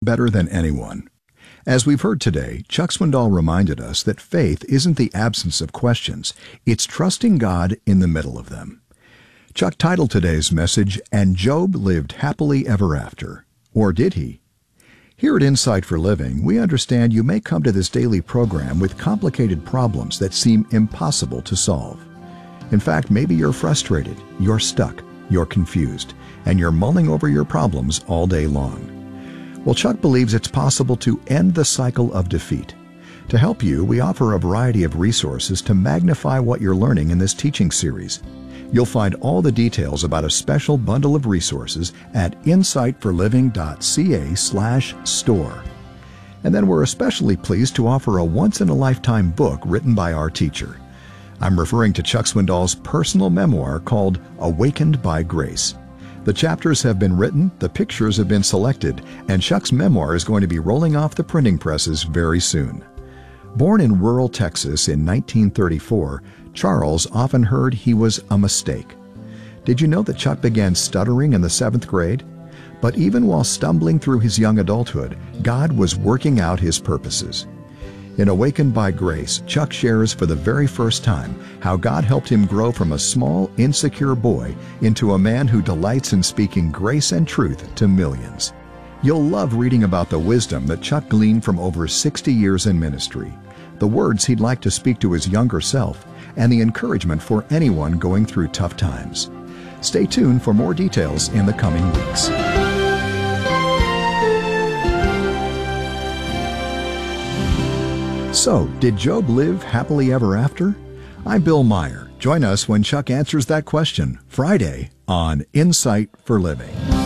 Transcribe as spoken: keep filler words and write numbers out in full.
better than anyone. As we've heard today, Chuck Swindoll reminded us that faith isn't the absence of questions, it's trusting God in the middle of them. Chuck titled today's message, "And Job Lived Happily Ever After." Or did he? Here at Insight for Living, we understand you may come to this daily program with complicated problems that seem impossible to solve. In fact, maybe you're frustrated, you're stuck, you're confused, and you're mulling over your problems all day long. Well, Chuck believes it's possible to end the cycle of defeat. To help you, we offer a variety of resources to magnify what you're learning in this teaching series. You'll find all the details about a special bundle of resources at insight for living dot c a slash store. And then we're especially pleased to offer a once-in-a-lifetime book written by our teacher. I'm referring to Chuck Swindoll's personal memoir called Awakened by Grace. The chapters have been written, the pictures have been selected, and Chuck's memoir is going to be rolling off the printing presses very soon. Born in rural Texas in nineteen thirty-four, Charles often heard he was a mistake. Did you know that Chuck began stuttering in the seventh grade? But even while stumbling through his young adulthood, God was working out his purposes. In Awakened by Grace, Chuck shares for the very first time how God helped him grow from a small, insecure boy into a man who delights in speaking grace and truth to millions. You'll love reading about the wisdom that Chuck gleaned from over sixty years in ministry, the words he'd like to speak to his younger self, and the encouragement for anyone going through tough times. Stay tuned for more details in the coming weeks. So, did Job live happily ever after? I'm Bill Meyer. Join us when Chuck answers that question Friday on Insight for Living.